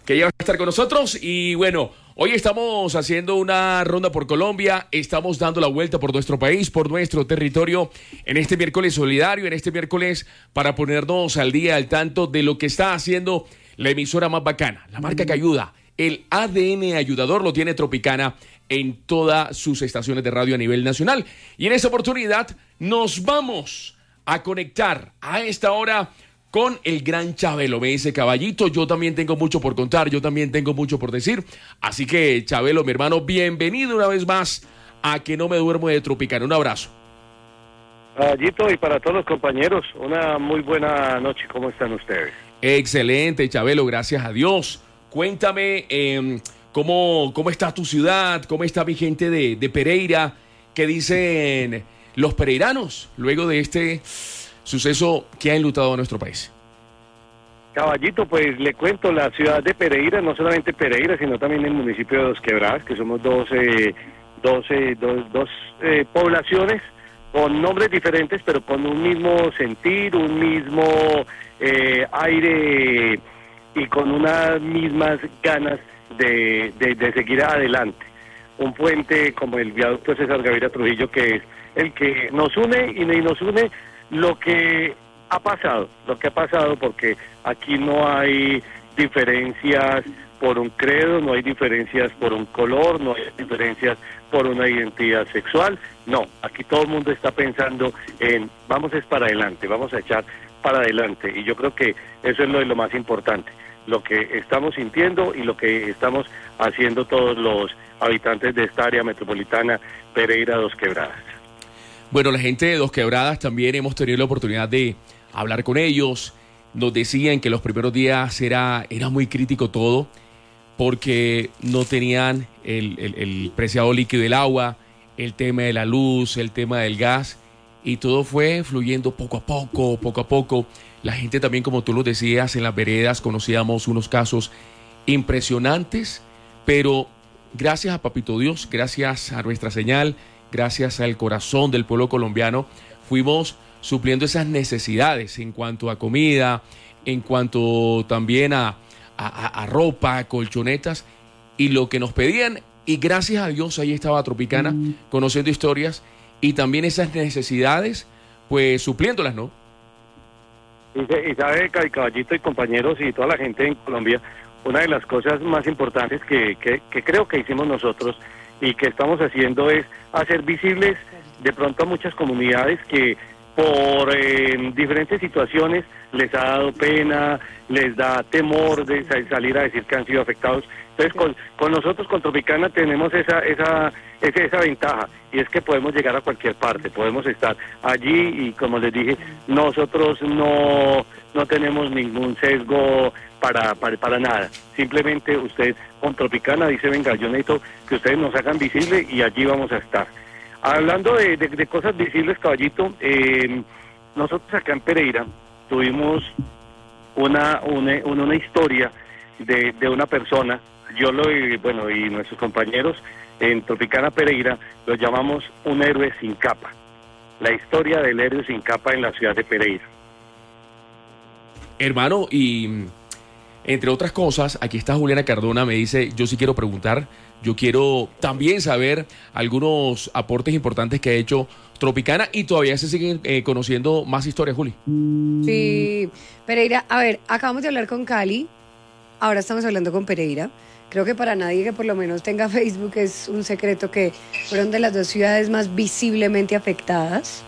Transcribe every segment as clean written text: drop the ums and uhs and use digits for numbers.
que ya va a estar con nosotros. Y bueno, hoy estamos haciendo una ronda por Colombia, estamos dando la vuelta por nuestro país, por nuestro territorio, en este miércoles solidario, en este miércoles para ponernos al día, al tanto de lo que está haciendo la emisora más bacana, la marca que ayuda. El ADN ayudador lo tiene Tropicana en todas sus estaciones de radio a nivel nacional. Y en esta oportunidad nos vamos a conectar a esta hora con el gran Chabelo. Me dice Caballito, yo también tengo mucho por contar, yo también tengo mucho por decir. Así que, Chabelo, mi hermano, bienvenido una vez más a Que No Me Duermo de Tropicana. Un abrazo. Caballito, y para todos los compañeros, una muy buena noche. ¿Cómo están ustedes? Excelente, Chabelo, gracias a Dios. Cuéntame cómo está tu ciudad, cómo está mi gente de Pereira, qué dicen los pereiranos luego de este suceso que ha enlutado a nuestro país. Caballito, pues le cuento, la ciudad de Pereira, no solamente Pereira, sino también el municipio de Dos Quebradas, que somos dos poblaciones con nombres diferentes, pero con un mismo sentir, un mismo aire y con unas mismas ganas de seguir adelante. Un puente como el viaducto César Gaviria Trujillo, que es el que nos une y nos une lo que ha pasado, porque aquí no hay diferencias por un credo, no hay diferencias por un color, no hay diferencias por una identidad sexual, no, aquí todo el mundo está pensando en vamos para adelante, vamos a echar para adelante, y yo creo que eso es lo más importante, lo que estamos sintiendo y lo que estamos haciendo todos los habitantes de esta área metropolitana Pereira Dos Quebradas. Bueno, la gente de Dos Quebradas también hemos tenido la oportunidad de hablar con ellos. Nos decían que los primeros días era muy crítico todo porque no tenían el preciado líquido del agua, el tema de la luz, el tema del gas, y todo fue fluyendo poco a poco. La gente también, como tú lo decías, en las veredas conocíamos unos casos impresionantes, pero gracias a Papito Dios, gracias a nuestra señal, gracias al corazón del pueblo colombiano, fuimos supliendo esas necesidades en cuanto a comida, en cuanto también a ropa, colchonetas y lo que nos pedían. Y gracias a Dios ahí estaba Tropicana conociendo historias y también esas necesidades, pues supliéndolas, ¿no? Y sabe, Caballito y compañeros y toda la gente en Colombia, una de las cosas más importantes que creo que hicimos nosotros y que estamos haciendo es hacer visibles de pronto a muchas comunidades que por diferentes situaciones les ha dado pena, les da temor de salir a decir que han sido afectados. Entonces con nosotros, con Tropicana, tenemos esa ventaja, y es que podemos llegar a cualquier parte, podemos estar allí y, como les dije, nosotros no tenemos ningún sesgo para nada. Simplemente usted con Tropicana dice, venga, yo necesito que ustedes nos hagan visible y allí vamos a estar. Hablando de cosas visibles, Caballito, nosotros acá en Pereira tuvimos una historia de una persona, y nuestros compañeros en Tropicana Pereira lo llamamos un héroe sin capa, la historia del héroe sin capa en la ciudad de Pereira. Hermano, y entre otras cosas, aquí está Juliana Cardona, me dice, yo sí quiero preguntar, yo quiero también saber algunos aportes importantes que ha hecho Tropicana y todavía se siguen conociendo más historias, Juli. Sí, Pereira, a ver, acabamos de hablar con Cali, ahora estamos hablando con Pereira. Creo que para nadie que por lo menos tenga Facebook es un secreto que fueron de las dos ciudades más visiblemente afectadas.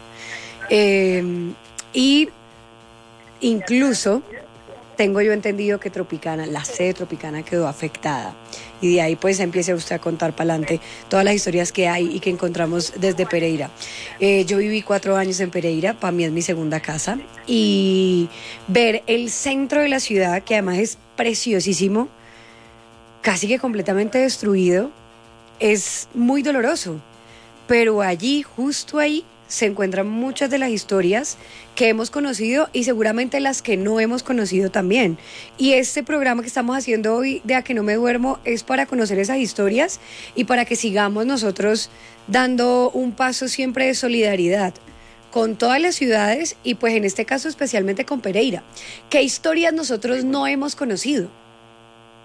Y incluso tengo yo entendido que Tropicana, la sede Tropicana quedó afectada. Y de ahí pues empiece usted a contar para adelante todas las historias que hay y que encontramos desde Pereira. Yo viví 4 años en Pereira, para mí es mi segunda casa. Y ver el centro de la ciudad, que además es preciosísimo, casi que completamente destruido, es muy doloroso. Pero allí, justo ahí, se encuentran muchas de las historias que hemos conocido y seguramente las que no hemos conocido también. Y este programa que estamos haciendo hoy de A Que No Me Duermo es para conocer esas historias y para que sigamos nosotros dando un paso siempre de solidaridad con todas las ciudades y pues en este caso especialmente con Pereira. ¿Qué historias nosotros no hemos conocido?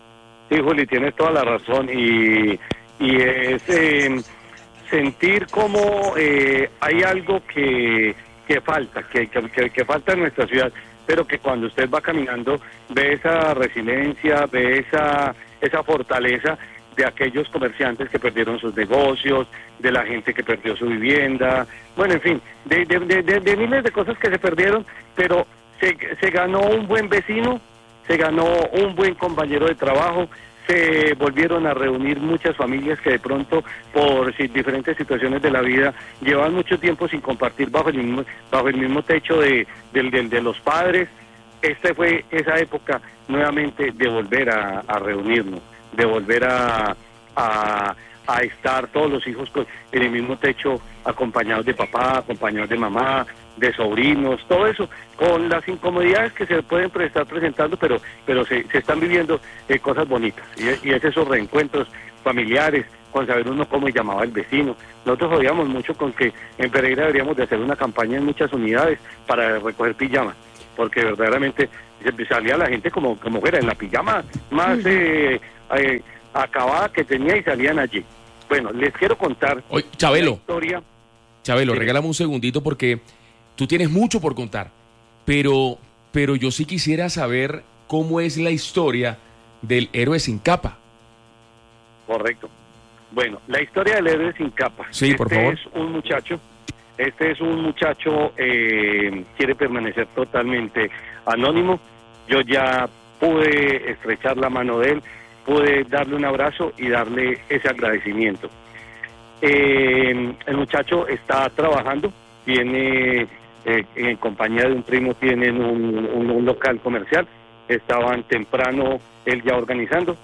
Sí, Juli, tienes toda la razón y es sentir como hay algo que falta, que falta en nuestra ciudad, pero que cuando usted va caminando ve esa resiliencia, ve esa fortaleza de aquellos comerciantes que perdieron sus negocios, de la gente que perdió su vivienda, bueno, en fin, de miles de cosas que se perdieron, pero se ganó un buen vecino, se ganó un buen compañero de trabajo, se volvieron a reunir muchas familias que de pronto por diferentes situaciones de la vida llevan mucho tiempo sin compartir bajo el mismo techo de los padres. Fue esa época nuevamente de volver a reunirnos, de volver a estar todos los hijos en el mismo techo, acompañados de papá, acompañados de mamá, de sobrinos, todo eso, con las incomodidades que se pueden estar presentando, pero se están viviendo cosas bonitas, y es esos reencuentros familiares, con saber uno cómo llamaba el vecino. Nosotros jodíamos mucho con que en Pereira deberíamos de hacer una campaña en muchas unidades para recoger pijamas, porque verdaderamente salía la gente como fuera, en la pijama más acabada que tenía, y salían allí. Bueno, les quiero contar. Oye, Chabelo, la historia. Chabelo, regálame un segundito porque tú tienes mucho por contar, pero yo sí quisiera saber cómo es la historia del héroe sin capa. Correcto. Bueno, la historia del héroe sin capa. Sí, por favor. Este es un muchacho, quiere permanecer totalmente anónimo. Yo ya pude estrechar la mano de él, pude darle un abrazo y darle ese agradecimiento. El muchacho está trabajando, tiene en compañía de un primo, tienen un local comercial, estaban temprano él ya organizando,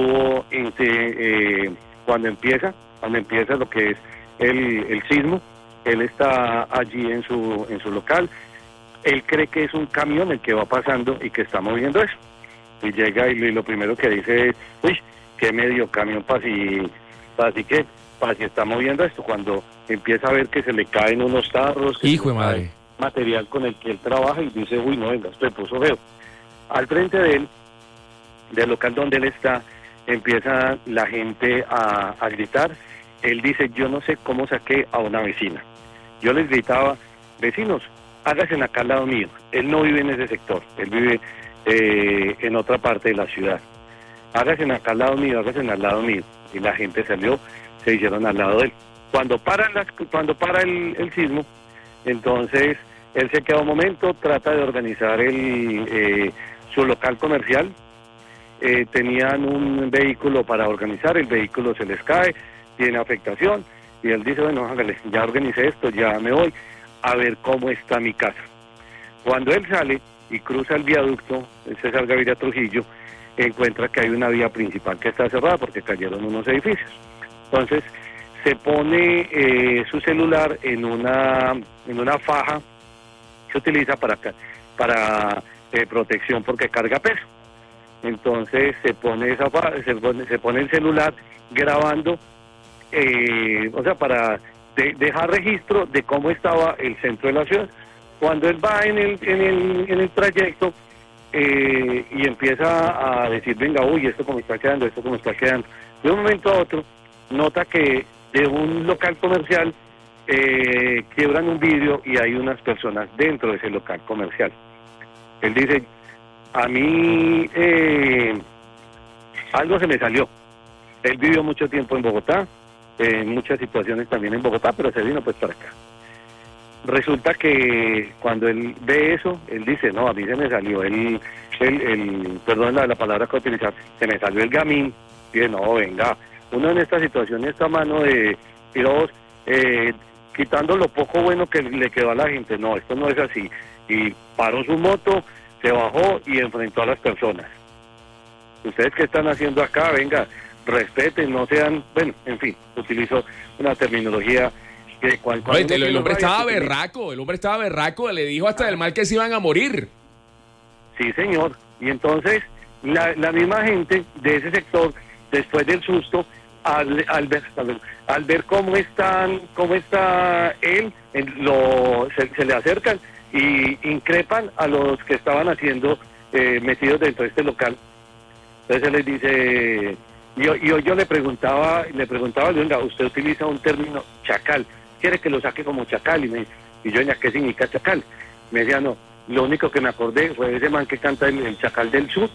cuando empieza lo que es el sismo, él está allí en su local, él cree que es un camión el que va pasando y que está moviendo eso, y llega y lo primero que dice es, uy, qué medio camión para si está moviendo esto, cuando empieza a ver que se le caen unos tarros, que hijo de madre, material con el que él trabaja, y dice, uy, no, venga, esto se puso feo. Al frente de él, del local donde él está, empieza la gente a gritar. Él dice, yo no sé cómo saqué a una vecina. Yo les gritaba, vecinos, háganse acá al lado mío. Él no vive en ese sector, él vive en otra parte de la ciudad. Háganse acá al lado mío, háganse al lado mío. Y la gente salió, se hicieron al lado de él. Cuando para el sismo, entonces él se queda un momento, trata de organizar su local comercial. Tenían un vehículo para organizar, el vehículo se les cae, tiene afectación, y él dice, bueno, hágale, ya organicé esto, ya me voy a ver cómo está mi casa. Cuando él sale y cruza el viaducto, el César Gaviria Trujillo, encuentra que hay una vía principal que está cerrada porque cayeron unos edificios. Entonces se pone su celular en una faja que utiliza para protección porque carga peso. Entonces se pone se pone el celular grabando, para dejar registro de cómo estaba el centro de la ciudad. Cuando él va en el trayecto y empieza a decir, venga, uy, esto como está quedando, de un momento a otro nota que de un local comercial quiebran un vidrio y hay unas personas dentro de ese local comercial. Él dice, a mí algo se me salió. Él vivió mucho tiempo en Bogotá, en muchas situaciones también en Bogotá, pero se vino pues para acá. Resulta que cuando él ve eso, él dice, no, a mí se me salió perdón la palabra que voy a utilizar, se me salió el gamín. Dice, no, venga, uno en esta situación está a mano de tiros, quitando lo poco bueno que le quedó a la gente. No, esto no es así. Y paró su moto, se bajó y enfrentó a las personas. Ustedes qué están haciendo acá, venga, respeten, no sean, bueno, en fin, utilizó una terminología que el hombre estaba berraco, le dijo hasta del mal que se iban a morir. Sí, señor, y entonces la misma gente de ese sector, después del susto, al ver cómo está él, se le acercan y increpan a los que estaban metidos dentro de este local. Entonces él les dice, yo le preguntaba, venga, usted utiliza un término chacal, ¿quiere que lo saque como chacal? Y yo, ¿qué significa chacal? Me decía, no, lo único que me acordé fue ese man que canta el Chacal del Sur,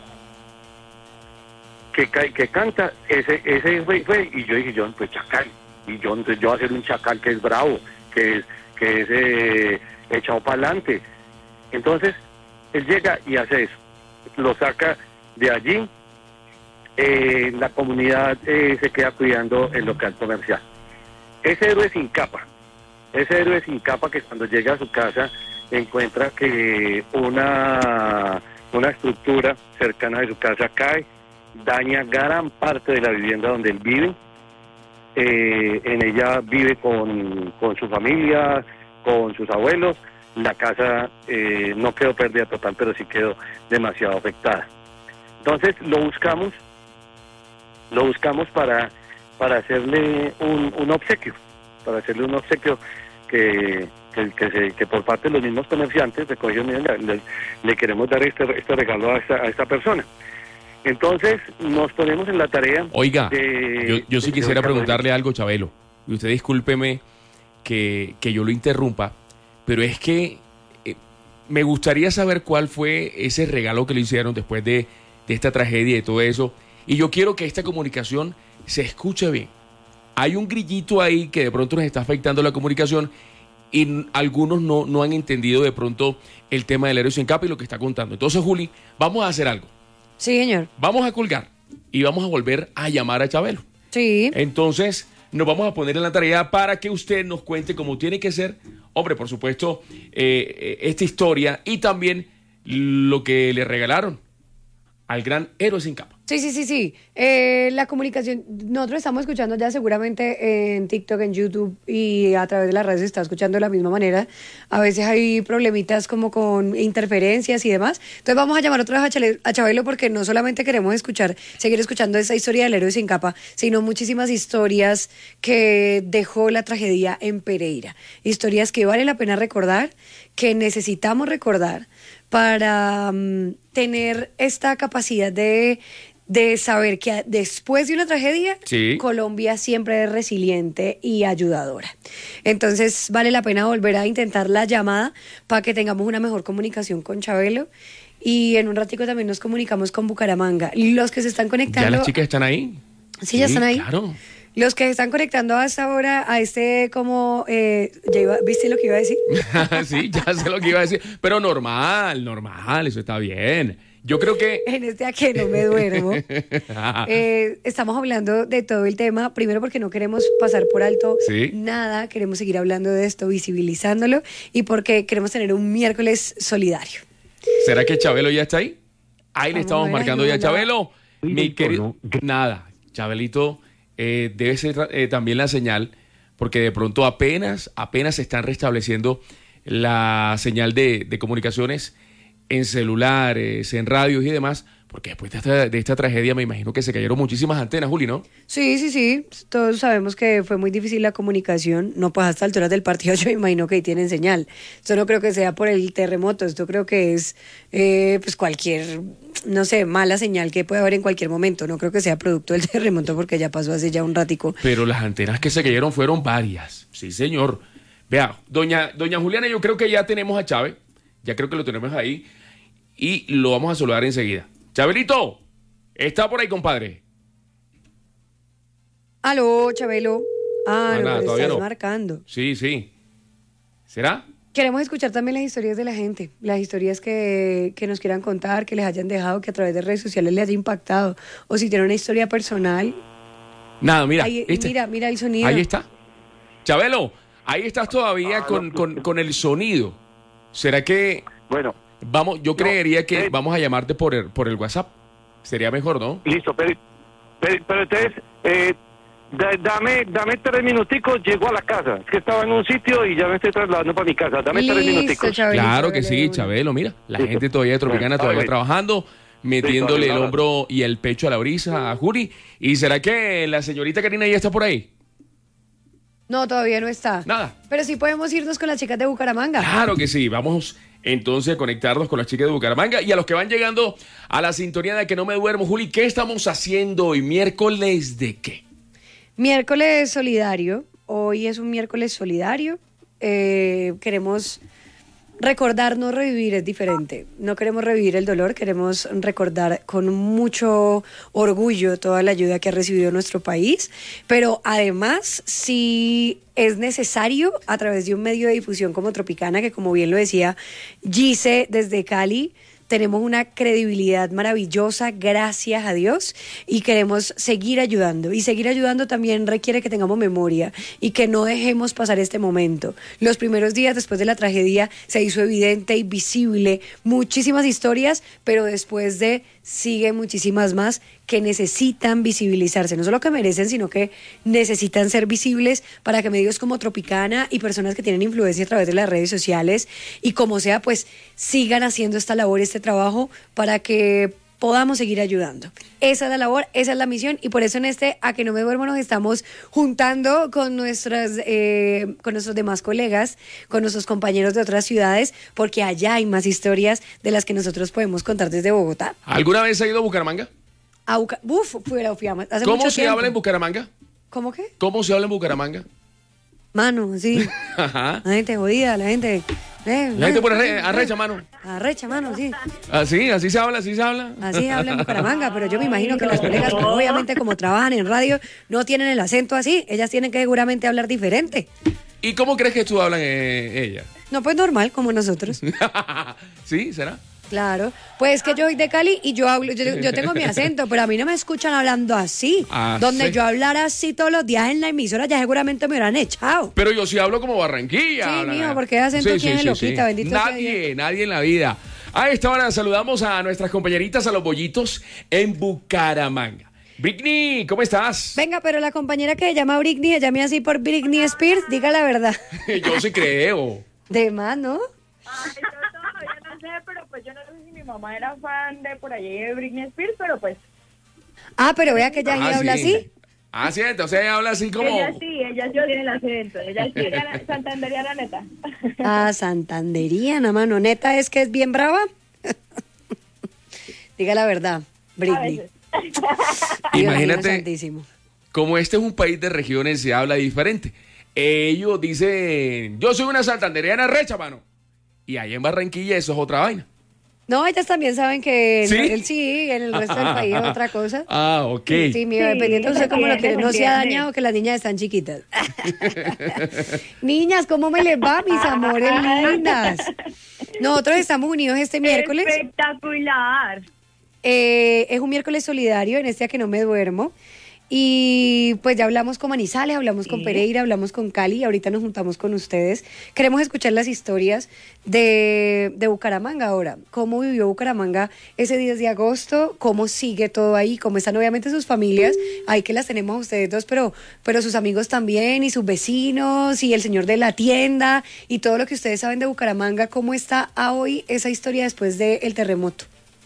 que canta, ese fue, y yo dije, pues chacal, y entonces yo voy a hacer un chacal que es bravo, que es echado para adelante. Entonces, él llega y hace eso, lo saca de allí, la comunidad se queda cuidando el local comercial. Ese héroe sin capa que cuando llega a su casa encuentra que una estructura cercana de su casa cae, daña gran parte de la vivienda donde él vive. En ella vive con su familia, con sus abuelos. La casa no quedó pérdida total, pero sí quedó demasiado afectada. Entonces lo buscamos para hacerle un obsequio, que por parte de los mismos comerciantes le queremos dar este regalo a esta persona. Entonces nos ponemos en la tarea. Oiga, yo sí quisiera preguntarle algo, Chabelo, y usted discúlpeme que yo lo interrumpa, pero es que me gustaría saber cuál fue ese regalo que le hicieron después de esta tragedia y todo eso, y yo quiero que esta comunicación se escuche bien. Hay un grillito ahí que de pronto nos está afectando la comunicación y algunos no han entendido de pronto el tema del héroe sin capa y lo que está contando. Entonces, Juli, vamos a hacer algo. Sí, señor. Vamos a colgar y vamos a volver a llamar a Chabelo. Sí. Entonces, nos vamos a poner en la tarea para que usted nos cuente cómo tiene que ser, hombre, por supuesto, esta historia y también lo que le regalaron al gran héroe sin capa. Sí. La comunicación, nosotros estamos escuchando ya seguramente en TikTok, en YouTube y a través de las redes se está escuchando de la misma manera. A veces hay problemitas como con interferencias y demás. Entonces vamos a llamar otra vez a Chabelo porque no solamente queremos seguir escuchando esa historia del héroe sin capa, sino muchísimas historias que dejó la tragedia en Pereira. Historias que vale la pena recordar, que necesitamos recordar para tener esta capacidad de saber que después de una tragedia, sí, Colombia siempre es resiliente y ayudadora. Entonces vale la pena volver a intentar la llamada para que tengamos una mejor comunicación con Chabelo y en un ratico también nos comunicamos con Bucaramanga. Los que se están conectando... ¿Ya las chicas están ahí? Sí, ya están ahí. Claro. Los que se están conectando hasta ahora a ¿viste lo que iba a decir? Sí, ya sé lo que iba a decir, pero normal, eso está bien. Yo creo que... En a que no me duermo. Estamos hablando de todo el tema, primero porque no queremos pasar por alto nada, queremos seguir hablando de esto, visibilizándolo, y porque queremos tener un miércoles solidario. ¿Será que Chabelo ya está ahí? Ahí le estamos marcando ya a Chabelo. Mi querido... Nada, Chabelito, debe ser también la señal, porque de pronto apenas se están restableciendo la señal de comunicaciones en celulares, en radios y demás, porque después de esta tragedia me imagino que se cayeron muchísimas antenas, Juli, ¿no? Sí. Todos sabemos que fue muy difícil la comunicación. No, pues hasta alturas del partido yo me imagino que ahí tienen señal. Esto no creo que sea por el terremoto, esto creo que es pues cualquier, no sé, mala señal que puede haber en cualquier momento. No creo que sea producto del terremoto porque ya pasó hace ya un ratico. Pero las antenas que se cayeron fueron varias. Sí, señor. Vea, doña Juliana, yo creo que ya tenemos a Chávez. Ya creo que lo tenemos ahí. Y lo vamos a saludar enseguida. Chabelito, ¿está por ahí, compadre? Aló, Chabelo. Nada, no, pero todavía estás no. marcando. Sí. ¿Será? Queremos escuchar también las historias de la gente, las historias que nos quieran contar, que les hayan dejado, que a través de redes sociales les haya impactado, o si tienen una historia personal. Nada, mira. Ahí, mira el sonido. Ahí está. Chabelo, ahí estás todavía con el sonido. ¿Será que... Bueno. Yo creería que vamos a llamarte por el WhatsApp. Sería mejor, ¿no? Listo, pero entonces, dame 3 minuticos, llego a la casa. Es que estaba en un sitio y ya me estoy trasladando para mi casa. Dame 3 minuticos. Chabelo, claro que sí, Chabelo, mira. La gente todavía de Tropicana, todavía trabajando, metiéndole el hombro y el pecho a la brisa a Juli. ¿Y será que la señorita Karina ya está por ahí? No, todavía no está. Nada. Pero sí podemos irnos con las chicas de Bucaramanga. Claro que sí, vamos entonces a conectarnos con las chicas de Bucaramanga y a los que van llegando a la sintonía de Que No Me Duermo. Juli, ¿qué estamos haciendo hoy? ¿Miércoles de qué? Miércoles solidario. Hoy es un miércoles solidario. Queremos recordar, no revivir, es diferente. No queremos revivir el dolor, queremos recordar con mucho orgullo toda la ayuda que ha recibido nuestro país, pero además, si es necesario, a través de un medio de difusión como Tropicana, que como bien lo decía Gise desde Cali, tenemos una credibilidad maravillosa, gracias a Dios, y queremos seguir ayudando. Y seguir ayudando también requiere que tengamos memoria y que no dejemos pasar este momento. Los primeros días después de la tragedia se hizo evidente y visible muchísimas historias, pero después de siguen muchísimas más que necesitan visibilizarse, no solo que merecen, sino que necesitan ser visibles para que medios como Tropicana y personas que tienen influencia a través de las redes sociales y como sea, pues sigan haciendo esta labor, este trabajo para que podamos seguir ayudando. Esa es la labor, esa es la misión y por eso en este A Que No Me Duermo nos estamos juntando con nuestros demás colegas, con nuestros compañeros de otras ciudades, porque allá hay más historias de las que nosotros podemos contar desde Bogotá. ¿Alguna vez ha ido a Bucaramanga? Fuimos hace ¿Cómo mucho se tiempo. habla en Bucaramanga? ¿Cómo qué? ¿Cómo se habla en Bucaramanga? Mano, sí. Ajá. La gente jodida, la gente... La gente por arrecha, mano. Arrecha, mano, sí. ¿Así? ¿Así se habla? ¿Así se habla? Así habla en Bucaramanga, pero yo me imagino que las colegas, pues, obviamente como trabajan en radio, no tienen el acento así. Ellas tienen que seguramente hablar diferente. ¿Y cómo crees que tú hablan ella? No, pues normal, como nosotros. ¿Sí? ¿Será? Claro, pues que yo soy de Cali y yo hablo, yo tengo mi acento, pero a mí no me escuchan hablando así. Donde yo hablara así todos los días en la emisora, ya seguramente me hubieran echado. Pero yo sí hablo como Barranquilla. Sí, mijo, porque ese acento quién se lo quita, bendito sea Dios. Nadie en la vida. A esta hora saludamos a nuestras compañeritas, a los bollitos en Bucaramanga. Britney, ¿cómo estás? Venga, pero la compañera que se llama Britney, ella llame así por Britney Spears, diga la verdad. Yo sí creo. De más, ¿no? Ay, yo todavía no sé, pero pues yo no sé si mi mamá era fan de por allí de Britney Spears, pero pues... Ah, pero vea que ella sí habla así. Ah, sí, entonces ella habla así como... Ella sí tiene el acento, ella sí, santanderiana neta. Ah, santanderiana, mano, neta es que es bien brava. Diga la verdad, Britney. Imagínate, como este es un país de regiones, se habla diferente. Ellos dicen, yo soy una santanderiana recha, mano. Y allá en Barranquilla eso es otra vaina. No, ellas también saben que ¿Sí? En el resto del país es otra cosa. Ah, ok. Sí, dependiendo de usted cómo lo quiere. No se ha dañado que las niñas están chiquitas. Niñas, ¿cómo me les va, mis amores lindas? Nosotros estamos unidos este miércoles. Espectacular. Es un miércoles solidario en este A Que No Me Duermo. Y pues ya hablamos con Manizales, hablamos con Pereira, hablamos con Cali y ahorita nos juntamos con ustedes. Queremos escuchar las historias de Bucaramanga ahora. ¿Cómo vivió Bucaramanga ese 10 de agosto? ¿Cómo sigue todo ahí? ¿Cómo están obviamente sus familias? Ahí que las tenemos a ustedes dos, pero sus amigos también y sus vecinos y el señor de la tienda y todo lo que ustedes saben de Bucaramanga. ¿Cómo está hoy esa historia después del terremoto?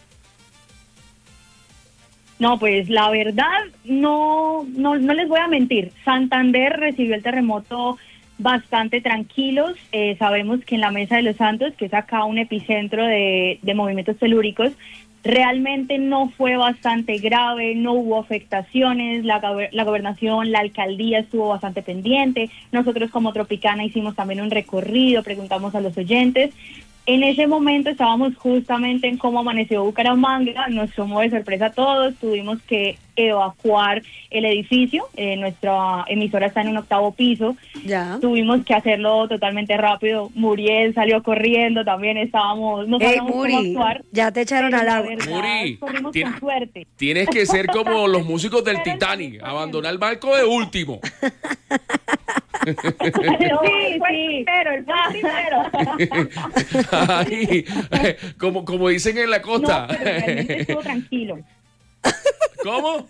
No, pues la verdad, no les voy a mentir. Santander recibió el terremoto bastante tranquilos. Sabemos que en la Mesa de los Santos, que es acá un epicentro de movimientos telúricos, realmente no fue bastante grave, no hubo afectaciones, la gobernación, la alcaldía estuvo bastante pendiente. Nosotros como Tropicana hicimos también un recorrido, preguntamos a los oyentes. En ese momento estábamos justamente en cómo amaneció Bucaramanga, nos tomó de sorpresa a todos, tuvimos que evacuar el edificio, nuestra emisora está en un 8º piso, tuvimos que hacerlo totalmente rápido, Muriel salió corriendo, también no sabíamos cómo actuar. Ya te echaron al agua. Muri, corrimos con suerte. Tienes que ser como los músicos del Titanic, abandonar el barco de último. Sí, pero el primero. Ay, como dicen en la costa. No, pero realmente estuvo tranquilo. ¿Cómo?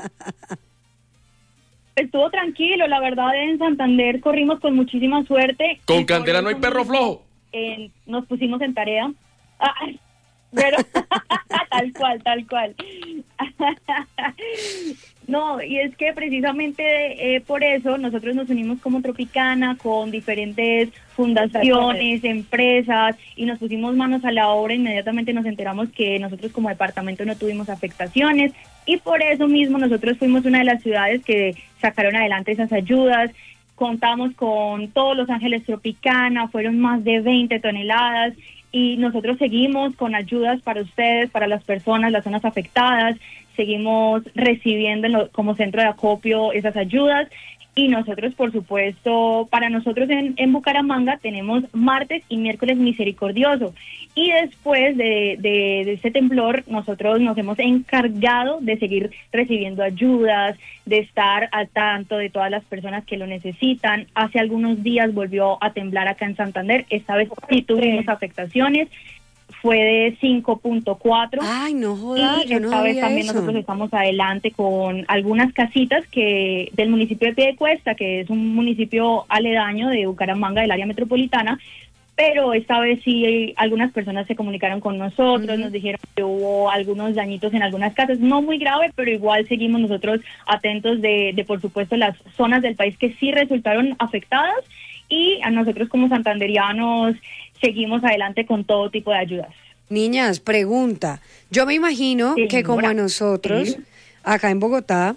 Estuvo tranquilo, la verdad en Santander corrimos con muchísima suerte. Con Candela no hay perro flojo. Nos pusimos en tarea. Pero tal cual. No, y es que precisamente por eso nosotros nos unimos como Tropicana con diferentes fundaciones, empresas, y nos pusimos manos a la obra. Inmediatamente nos enteramos que nosotros como departamento no tuvimos afectaciones, y por eso mismo nosotros fuimos una de las ciudades que sacaron adelante esas ayudas. Contamos con todos Los Ángeles Tropicana, fueron más de 20 toneladas, y nosotros seguimos con ayudas para ustedes, para las personas, las zonas afectadas. Seguimos recibiendo como centro de acopio esas ayudas, y nosotros, por supuesto, para nosotros en Bucaramanga tenemos martes y miércoles misericordioso, y después de este temblor nosotros nos hemos encargado de seguir recibiendo ayudas, de estar al tanto de todas las personas que lo necesitan. Hace algunos días volvió a temblar acá en Santander, esta vez sí tuvimos afectaciones, fue de 5.4. Ay, no jodas, y yo no esta vez sabía también eso. nosotros estamos adelante con algunas casitas que del municipio de Piedecuesta, que es un municipio aledaño de Bucaramanga, del área metropolitana, pero esta vez sí algunas personas se comunicaron con nosotros, nos dijeron que hubo algunos dañitos en algunas casas, no muy grave, pero igual seguimos nosotros atentos de por supuesto las zonas del país que sí resultaron afectadas, y a nosotros como santanderianos seguimos adelante con todo tipo de ayudas. Niñas, pregunta. Yo me imagino Sí, que como a señora. nosotros, Sí. acá en Bogotá,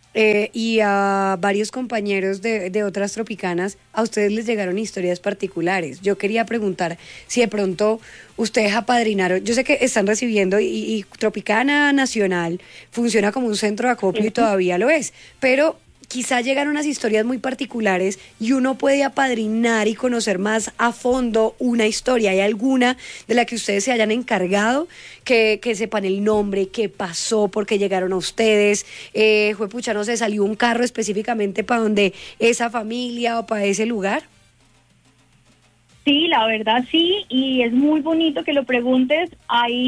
y a varios compañeros de otras tropicanas, a ustedes les llegaron historias particulares. Yo quería preguntar si de pronto ustedes apadrinaron, yo sé que están recibiendo y Tropicana Nacional funciona como un centro de acopio y todavía lo es, pero quizá llegan unas historias muy particulares y uno puede apadrinar y conocer más a fondo una historia. ¿Hay alguna de la que ustedes se hayan encargado, que sepan el nombre, qué pasó, por qué llegaron a ustedes? Juepucha, no sé, ¿salió un carro específicamente para donde esa familia o para ese lugar? Sí, la verdad sí, y es muy bonito que lo preguntes. Ahí